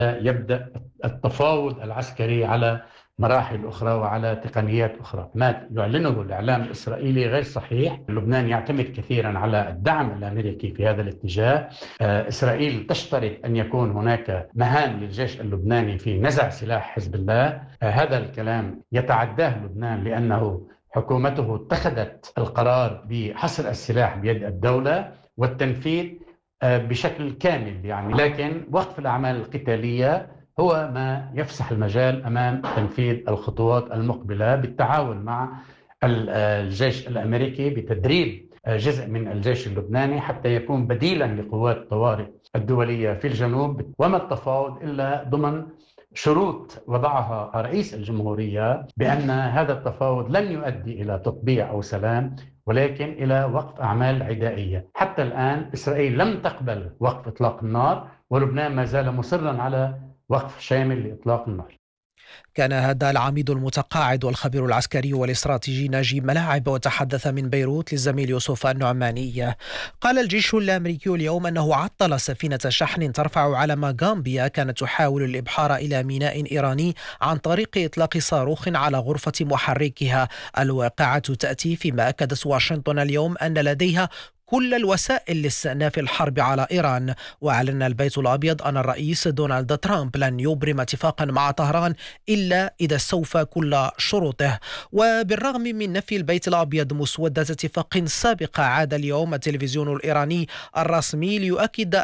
يبدأ التفاوض العسكري على مراحل أخرى وعلى تقنيات أخرى. ما يعلنه الإعلام الإسرائيلي غير صحيح. لبنان يعتمد كثيرا على الدعم الأمريكي في هذا الاتجاه. إسرائيل تشترط أن يكون هناك مهام للجيش اللبناني في نزع سلاح حزب الله. هذا الكلام يتعداه لبنان، لأنه حكومته اتخذت القرار بحصر السلاح بيد الدولة والتنفيذ بشكل كامل يعني. لكن وقف الأعمال القتالية هو ما يفسح المجال أمام تنفيذ الخطوات المقبلة بالتعاون مع الجيش الأمريكي بتدريب جزء من الجيش اللبناني حتى يكون بديلا لقوات الطوارئ الدولية في الجنوب. وما التفاوض إلا ضمن شروط وضعها رئيس الجمهورية بأن هذا التفاوض لن يؤدي إلى تطبيع أو سلام، ولكن إلى وقف أعمال عدائية. حتى الآن إسرائيل لم تقبل وقف إطلاق النار، ولبنان ما زال مصرا على وقف شامل لإطلاق النار. كان هذا العميد المتقاعد والخبير العسكري والاستراتيجي ناجي ملاعب، وتحدث من بيروت للزميل يوسف النعماني. قال الجيش الأمريكي اليوم أنه عطل سفينة شحن ترفع علم غامبيا كانت تحاول الإبحار إلى ميناء إيراني عن طريق إطلاق صاروخ على غرفة محركها. الواقعة تأتي فيما أكدت واشنطن اليوم أن لديها كل الوسائل لاستئناف الحرب على إيران. وأعلن البيت الأبيض أن الرئيس دونالد ترامب لن يبرم اتفاقا مع طهران إلا إذا استوفى كل شروطه. وبالرغم من نفي البيت الأبيض مسودة اتفاق سابقة، عاد اليوم التلفزيون الإيراني الرسمي ليؤكد